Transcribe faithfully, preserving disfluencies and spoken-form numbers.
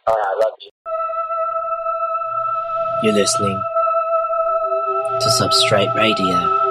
Oh, I love you. You're listening to Substrate Radio.